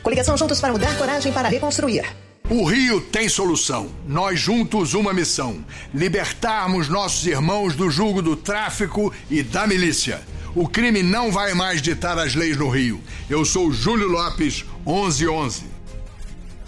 Coligação Juntos para Mudar, coragem para reconstruir. O Rio tem solução. Nós juntos uma missão. Libertarmos nossos irmãos do jugo do tráfico e da milícia. O crime não vai mais ditar as leis no Rio. Eu sou Júlio Lopes, 1111.